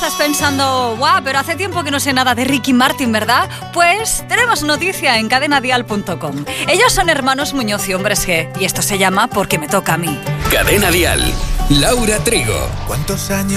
estás pensando, guau, pero hace tiempo que no sé nada de Ricky Martin, ¿verdad? Pues tenemos noticia en cadenadial.com. Ellos son hermanos Muñoz y Hombres G, y esto se llama Porque me toca a mí. Cadena Dial, Laura Trigo. ¿Cuántos años